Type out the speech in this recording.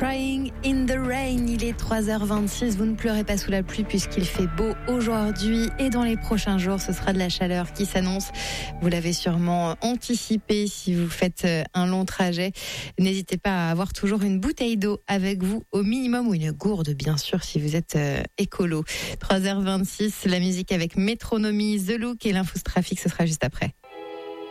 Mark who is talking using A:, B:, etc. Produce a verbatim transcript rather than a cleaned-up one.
A: Crying in the Rain, il est trois heures vingt-six, vous ne pleurez pas sous la pluie puisqu'il fait beau aujourd'hui et dans les prochains jours ce sera de la chaleur qui s'annonce. Vous l'avez sûrement anticipé si vous faites un long trajet. N'hésitez pas à avoir toujours une bouteille d'eau avec vous au minimum ou une gourde bien sûr si vous êtes écolo. trois heures vingt-six, la musique avec Métronomie, The Look et l'info trafic, ce sera juste après.